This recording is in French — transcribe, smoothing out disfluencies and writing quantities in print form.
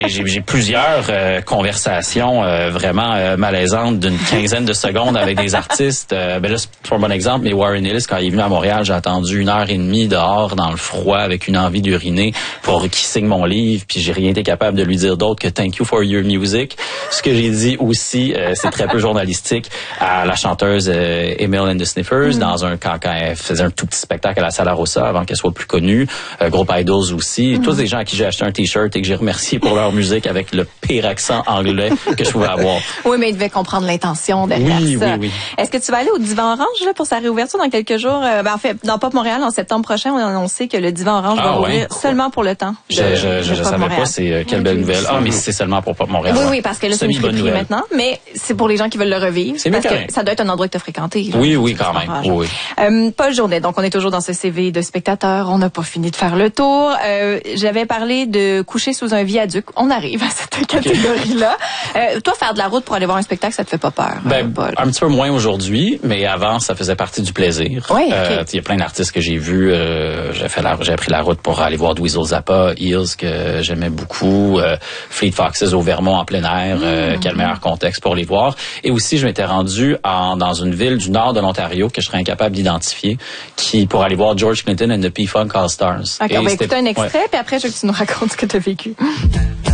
J'ai plusieurs conversations vraiment malaisantes d'une quinzaine de secondes avec des artistes. Ben là, c'est un bon exemple, mais Warren Ellis, quand il est venu à Montréal, j'ai attendu 1h30 dehors dans le froid avec une envie d'uriner pour qu'il signe mon livre, puis j'ai rien été capable de lui dire d'autre que thank you for your music. Ce que j'ai dit aussi, c'est très peu journalistique, à la chanteuse Emil and the Sniffers, quand elle faisait un tout petit spectacle à la Sala Rossa avant qu'elle soit plus connue. Groupe Idols aussi. Tous des gens à qui j'ai acheté un t-shirt et que j'ai remercié pour leur musique avec le pire accent anglais que je pouvais avoir. Oui, mais il devait comprendre l'intention derrière ça. Oui. Est-ce que tu vas aller au Divan Orange là, pour sa réouverture dans quelques jours? En fait, dans Pop Montréal, en septembre prochain, on a annoncé que le Divan Orange va ouvrir seulement pour le temps. Je savais pas, c'est quelle belle nouvelle. Mais c'est seulement pour Pop Montréal. Oui, parce que là, c'est une friperie maintenant, mais c'est pour les gens qui veulent le revivre. C'est parce que ça doit être un endroit que tu as fréquenté. Là, oui, quand même. Oui. Paul Journet, donc on est toujours dans ce CV de spectateur. On n'a pas fini de faire le tour. J'avais parlé de coucher sous un viaduc. On arrive à cette catégorie-là. Toi, faire de la route pour aller voir un spectacle, ça te fait pas peur? Paul? Un petit peu moins aujourd'hui, mais avant, ça faisait partie du plaisir. Oui, il y a plein d'artistes que j'ai vus. J'ai pris la route pour aller voir Dweezil Zappa, Eels, que j'aimais beaucoup, Fleet Foxes au Vermont en plein air, quel meilleur contexte pour les voir. Et aussi, je m'étais rendu dans une ville du nord de l'Ontario que je serais incapable d'identifier, pour aller voir George Clinton and the P-Funk All-Stars. D'accord, écoute un extrait, puis après, je veux que tu nous racontes ce que tu as vécu.